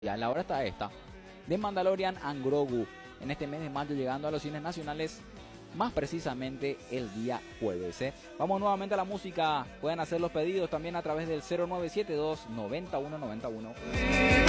Ya la hora está esta de Mandalorian and Grogu en este mes de mayo, llegando a los cines nacionales, más precisamente el día jueves. Vamos nuevamente a la música. Pueden hacer los pedidos también a través del 0972 9191.